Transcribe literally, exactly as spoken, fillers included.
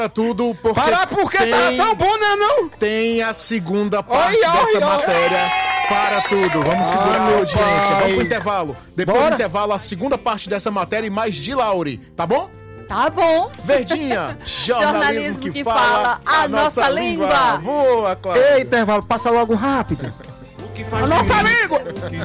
tudo, porque Parar porque tem, tá tão bom, né, não? tem a segunda parte Oi, oi, dessa oi. matéria. Para tudo, vamos segurar Ah, a meu audiência. pai. Vamos pro intervalo. Depois Bora. do intervalo, a segunda parte dessa matéria e mais de Lauri, tá bom? Tá bom. Verdinha, jornalismo, Jornalismo que, que fala, fala a nossa língua. Voa, Cláudia. Ei, intervalo, passa logo rápido. A nossa língua!